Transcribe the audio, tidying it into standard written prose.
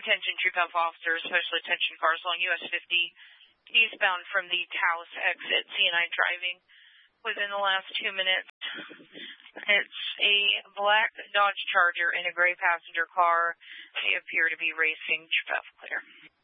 Attention Troop Health Officers, special attention cars along US 50, eastbound from the Taos exit, CNI driving within the last 2 minutes. It's a black Dodge Charger and a gray passenger car. They appear to be racing. Troop Health clear.